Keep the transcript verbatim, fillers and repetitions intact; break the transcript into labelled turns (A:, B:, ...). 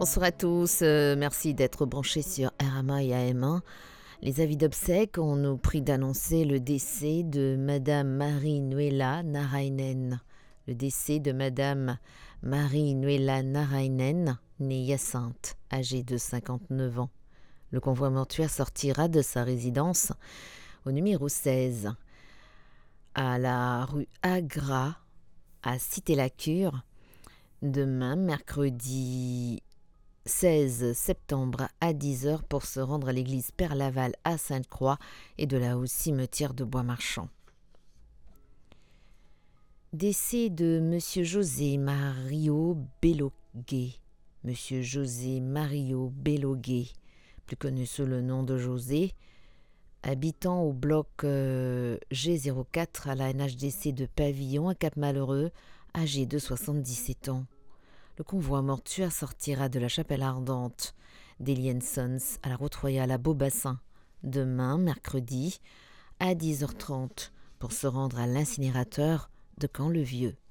A: Bonsoir à tous, euh, merci d'être branchés sur R M A et A M un. Les avis d'obsèques ont nous pris d'annoncer le décès de Madame Marie-Nuela Narainen. Le décès de Madame Marie-Nuela Narainen, née Hyacinthe, âgée de cinquante-neuf ans. Le convoi mortuaire sortira de sa résidence au numéro seize, à la rue Agra, à Cité-la-Cure, demain, mercredi seize septembre à dix heures pour se rendre à l'église Père-Laval à Sainte-Croix et de là au cimetière de Bois-Marchand. Décès de Monsieur José Mario Belloguet. Monsieur José Mario Belloguet, plus connu sous le nom de José, habitant au bloc euh, G zéro quatre à la N H D C de Pavillon à Cap-Malheureux, âgé de soixante-dix-sept ans. Le convoi mortuaire sortira de la chapelle ardente d'Elian Sons à la route royale à Beaubassin demain, mercredi, à dix heures trente pour se rendre à l'incinérateur de Camp-le-Vieux.